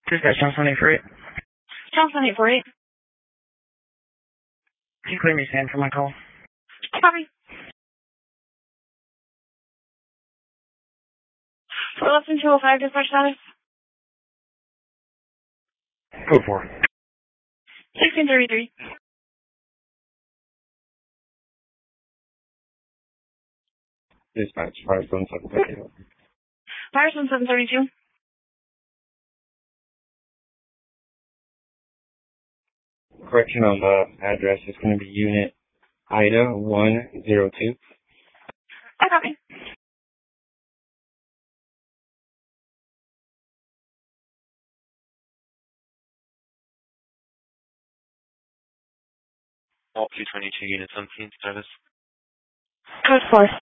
Dispatch, Johnson 848. Johnson 848. Can you clear me stand for my call? Copy. For less than 205, dispatch status. Go for it. 1633. Dispatch, Firestone 732. Firestone 732. Correction on the address is going to be Unit Ida 102. I copy. Alt 222 Unit 17 status. Code 4.